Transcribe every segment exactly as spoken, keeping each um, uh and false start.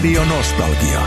Radio Nostalgia.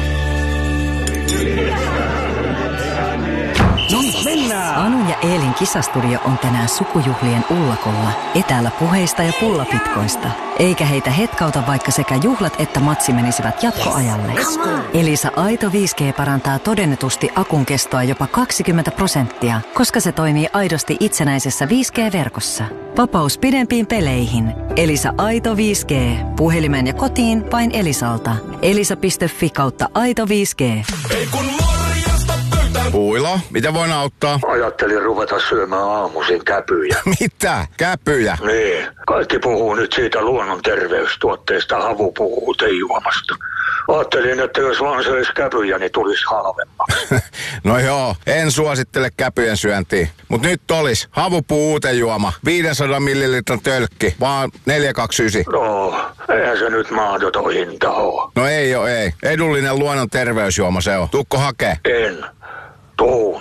No niin, mennään! Anu ja Eelin kisastudio on tänään sukujuhlien ullakolla, etäällä puheista ja pullapitkoista. Eikä heitä hetkauta, vaikka sekä juhlat että matsi menisivät jatkoajalle. Elisa Aito viisi G parantaa todennetusti akun kestoa jopa kaksikymmentä prosenttia, koska se toimii aidosti itsenäisessä viisi G-verkossa. Vapaus pidempiin peleihin. Elisa Aito viisi G. Puhelimeen ja kotiin vain Elisalta. elisa piste fi kautta Aito viisi G. Ei kun morjesta pöytään. Puilo, mitä voin auttaa? Ajattelin ruveta syömään aamuisin käpyjä. Mitä? Käpyjä? Niin. Kaikki puhuu nyt siitä luonnon terveystuotteesta havupuutejuomasta. Ajattelin, että jos vaan söisi käpyjä, niin tulisi halvemmaksi. No joo, en suosittele käpyjen syöntiä. Mut nyt olis havupuuutejuoma, viisisataa millilitran tölkki, vaan neljä kaksikymmentäyhdeksän. No, eihän se nyt mahdoton hinta oo. No ei oo, ei. Edullinen luonnon terveysjuoma se on. Tuukko hakee? En. Tuun.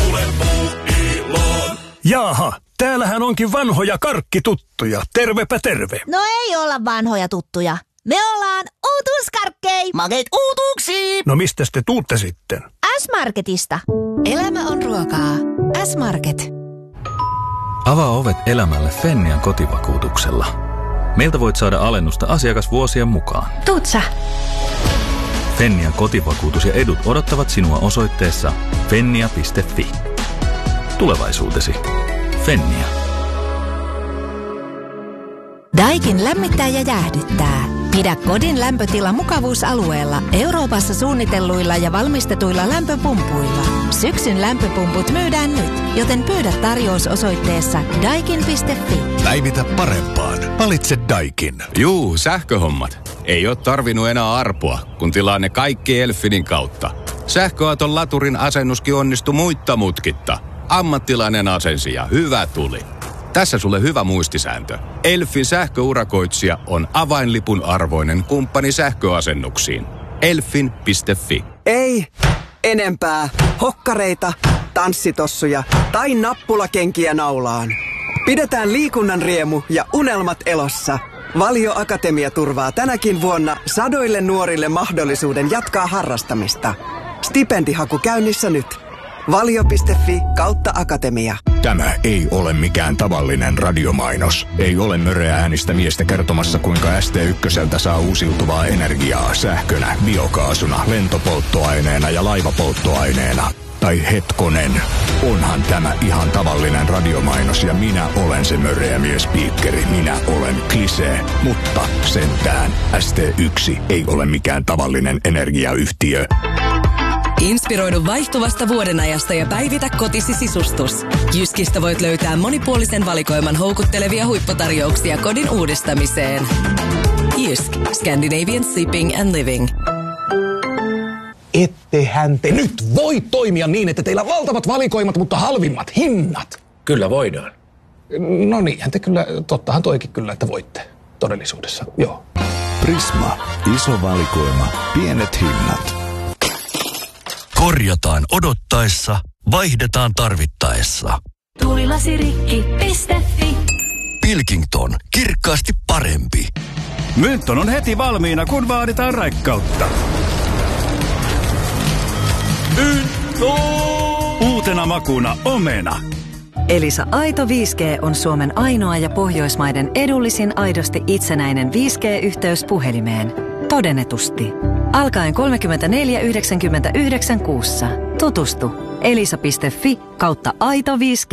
Jaaha, täällähän onkin vanhoja karkkituttuja. Tervepä terve. No ei olla vanhoja tuttuja. Me ollaan uutuuskarkkei. Makeet uutuuksia. No mistäs te tuutte sitten? S-Marketista. Elämä on ruokaa. S-Market. Avaa ovet elämälle Fennian kotivakuutuksella. Meiltä voit saada alennusta asiakasvuosien mukaan. Tuut sä. Fennian kotivakuutus ja edut odottavat sinua osoitteessa fennia piste fi. Tulevaisuutesi. Fennia. Daikin lämmittää ja jäähdyttää. Pidä kodin lämpötila mukavuusalueella Euroopassa suunnitelluilla ja valmistetuilla lämpöpumpuilla. Syksyn lämpöpumput myydään nyt, joten pyydä tarjous osoitteessa daikin piste fi. Päivitä parempaan. Valitse Daikin. Juu, sähköhommat. Ei ole tarvinnut enää arpoa, kun tilaa ne kaikki Elfinin kautta. Sähköauton laturin asennuskin onnistui muitta mutkitta. Ammattilainen asensi ja hyvä tuli. Tässä sulle hyvä muistisääntö. Elfin sähköurakoitsija on avainlipun arvoinen kumppani sähköasennuksiin. Elfin piste fi. Ei enempää hokkareita, tanssitossuja tai nappulakenkiä naulaan. Pidetään liikunnan riemu ja unelmat elossa. Valio Akatemia turvaa tänäkin vuonna sadoille nuorille mahdollisuuden jatkaa harrastamista. Stipendihaku käynnissä nyt. valio piste fi kautta akatemia. Tämä ei ole mikään tavallinen radiomainos. Ei ole möröä äänistä miestä kertomassa, kuinka S T yksi saa uusiutuvaa energiaa sähkönä, biokaasuna, lentopolttoaineena ja laivapolttoaineena. Tai hetkonen, onhan tämä ihan tavallinen radiomainos ja minä olen se möröä miespiikkeri. Minä olen Klisee, mutta sentään S T yksi ei ole mikään tavallinen energiayhtiö. Inspiroidu vaihtuvasta vuodenajasta ja päivitä kotisi sisustus. Jyskistä voit löytää monipuolisen valikoiman houkuttelevia huipputarjouksia kodin uudistamiseen. Jysk, Scandinavian Sleeping and Living. Ettehän te nyt voi toimia niin, että teillä on valtavat valikoimat, mutta halvimmat hinnat. Kyllä voidaan. No niinhän te kyllä, tottahan toikin kyllä, että voitte todellisuudessa, joo. Prisma. Iso valikoima. Pienet hinnat. Korjataan odottaessa, vaihdetaan tarvittaessa. Tulilasirikki piste fi. Pilkington. Kirkkaasti parempi. Mynton on heti valmiina, kun vaaditaan raikkautta. Mynton! Uutena makuna omena. Elisa Aito viisi G on Suomen ainoa ja Pohjoismaiden edullisin aidosti itsenäinen viisi G-yhteys puhelimeen. Todennetusti. Alkaen kolmekymmentäneljä yhdeksänkymmentäyhdeksän kuussa. Tutustu. elisa piste fi kautta Aito viisi G.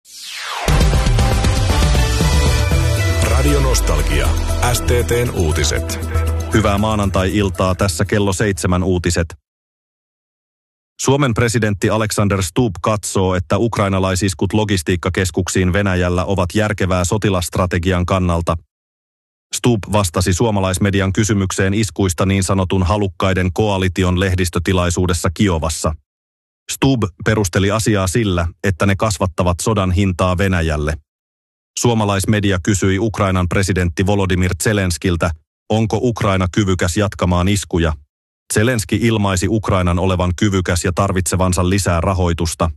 Radio Nostalgia. S T T:n uutiset. Hyvää maanantai-iltaa, tässä kello seitsemän uutiset. Suomen presidentti Alexander Stubb katsoo, että ukrainalaisiskut logistiikkakeskuksiin Venäjällä ovat järkevää sotilasstrategian kannalta. Stubb vastasi suomalaismedian kysymykseen iskuista niin sanotun halukkaiden koalition lehdistötilaisuudessa Kiovassa. Stubb perusteli asiaa sillä, että ne kasvattavat sodan hintaa Venäjälle. Suomalaismedia kysyi Ukrainan presidentti Volodymyr Zelenskiltä, onko Ukraina kyvykäs jatkamaan iskuja. Zelenski ilmaisi Ukrainan olevan kyvykäs ja tarvitsevansa lisää rahoitusta.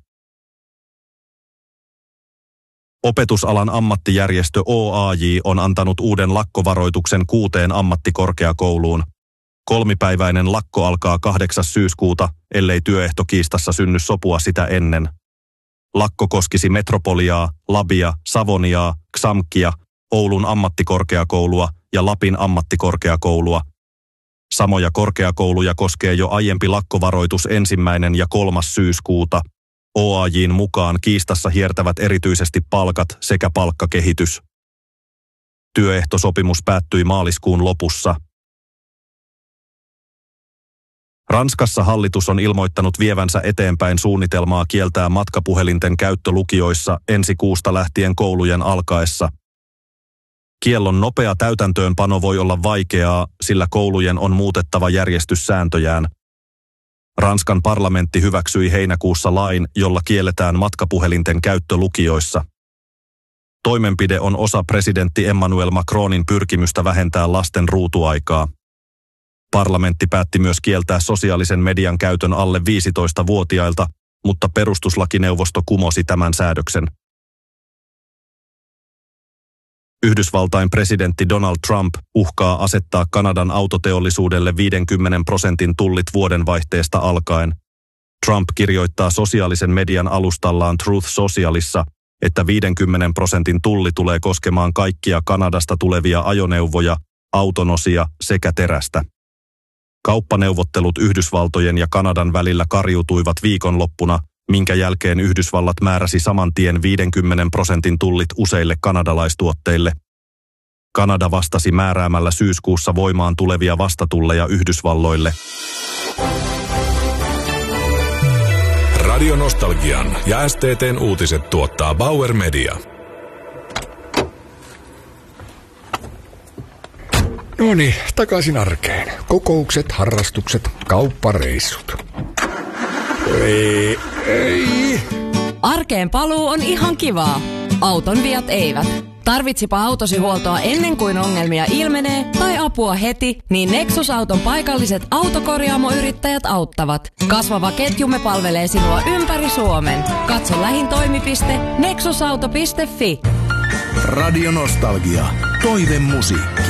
Opetusalan ammattijärjestö O A J on antanut uuden lakkovaroituksen kuuteen ammattikorkeakouluun. Kolmipäiväinen lakko alkaa kahdeksas syyskuuta, ellei työehtokiistassa synny sopua sitä ennen. Lakko koskisi Metropoliaa, Labia, Savoniaa, Xamkia, Oulun ammattikorkeakoulua ja Lapin ammattikorkeakoulua. Samoja korkeakouluja koskee jo aiempi lakkovaroitus ensimmäinen ja kolmas syyskuuta. O A J:n mukaan kiistassa hiertävät erityisesti palkat sekä palkkakehitys. Työehtosopimus päättyi maaliskuun lopussa. Ranskassa hallitus on ilmoittanut vievänsä eteenpäin suunnitelmaa kieltää matkapuhelinten käyttö lukioissa ensi kuusta lähtien koulujen alkaessa. Kiellon nopea täytäntöönpano voi olla vaikeaa, sillä koulujen on muutettava järjestyssääntöjään. Ranskan parlamentti hyväksyi heinäkuussa lain, jolla kielletään matkapuhelinten käyttö lukioissa. Toimenpide on osa presidentti Emmanuel Macronin pyrkimystä vähentää lasten ruutuaikaa. Parlamentti päätti myös kieltää sosiaalisen median käytön alle viisitoistavuotiailta, mutta perustuslakineuvosto kumosi tämän säädöksen. Yhdysvaltain presidentti Donald Trump uhkaa asettaa Kanadan autoteollisuudelle viidenkymmenen prosentin tullit vuodenvaihteesta alkaen. Trump kirjoittaa sosiaalisen median alustallaan Truth Socialissa, että viidenkymmenen prosentin tulli tulee koskemaan kaikkia Kanadasta tulevia ajoneuvoja, autonosia sekä terästä. Kauppaneuvottelut Yhdysvaltojen ja Kanadan välillä kariutuivat viikonloppuna, minkä jälkeen Yhdysvallat määräsi saman tien viidenkymmenen prosentin tullit useille kanadalaistuotteille. Kanada vastasi määräämällä syyskuussa voimaan tulevia vastatulleja Yhdysvalloille. Radio Nostalgian ja S T T:n uutiset tuottaa Bauer Media. No niin, takaisin arkeen. Kokoukset, harrastukset, kauppareissut. Ei, ei. Arkeen paluu on ihan kivaa. Auton viat eivät. Tarvitsipa autosi huoltoa ennen kuin ongelmia ilmenee tai apua heti, niin Nexus-auton paikalliset autokorjaamoyrittäjät auttavat. Kasvava ketjumme palvelee sinua ympäri Suomen. Katso lähin toimipiste nexusauto piste fi. Radio Nostalgia. Toivemusiikki.